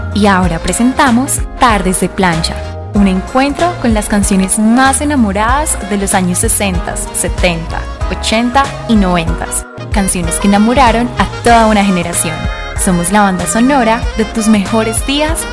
Y ahora presentamos Tardes de Plancha, un encuentro con las canciones más enamoradas de los años 60, 70, 80 y 90. Canciones que enamoraron a toda una generación. Somos la banda sonora de tus mejores días